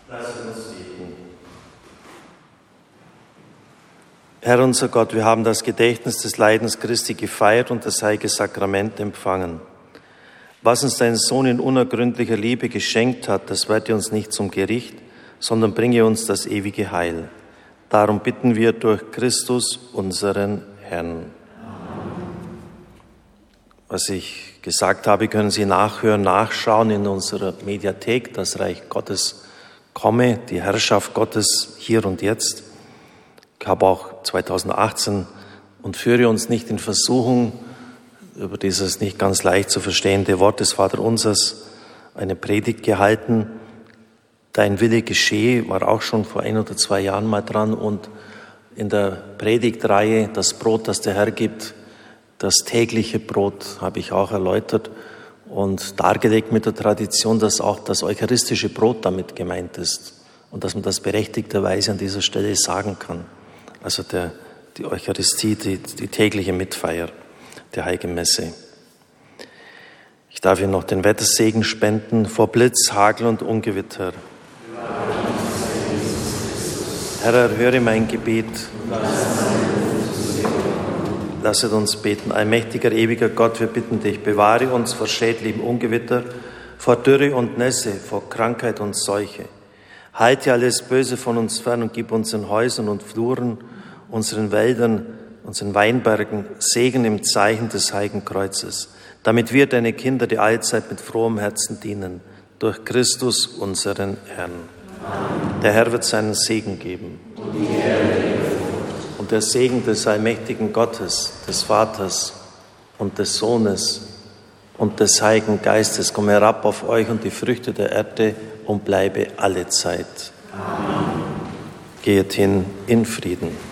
Lasset uns beten. Herr unser Gott, wir haben das Gedächtnis des Leidens Christi gefeiert und das heilige Sakrament empfangen. Was uns dein Sohn in unergründlicher Liebe geschenkt hat, das werde uns nicht zum Gericht, sondern bringe uns das ewige Heil. Darum bitten wir durch Christus, unseren Herrn. Was ich gesagt habe, können Sie nachhören, nachschauen in unserer Mediathek. Das Reich Gottes komme, die Herrschaft Gottes hier und jetzt. Ich habe auch 2018 und führe uns nicht in Versuchung, über dieses nicht ganz leicht zu verstehende Wort des Vaterunsers eine Predigt gehalten. Dein Wille geschehe war auch schon vor 1 oder 2 Jahren mal dran und in der Predigtreihe das Brot, das der Herr gibt, das tägliche Brot, habe ich auch erläutert und dargelegt mit der Tradition, dass auch das eucharistische Brot damit gemeint ist und dass man das berechtigterweise an dieser Stelle sagen kann. Also die Eucharistie, die tägliche Mitfeier der Heiligen Messe. Ich darf Ihnen noch den Wettersegen spenden vor Blitz, Hagel und Ungewitter. Herr, erhöre mein Gebet. Lasset uns beten. Allmächtiger, ewiger Gott, wir bitten dich, bewahre uns vor schädlichem Ungewitter, vor Dürre und Nässe, vor Krankheit und Seuche. Halte alles Böse von uns fern und gib unseren Häusern und Fluren, unseren Wäldern, unseren Weinbergen Segen im Zeichen des Heiligen Kreuzes, damit wir, deine Kinder, die allzeit mit frohem Herzen dienen, durch Christus, unseren Herrn. Amen. Der Herr wird seinen Segen geben. Und der Segen des allmächtigen Gottes, des Vaters und des Sohnes und des Heiligen Geistes komme herab auf euch und die Früchte der Erde und bleibe alle Zeit. Amen. Geht hin in Frieden.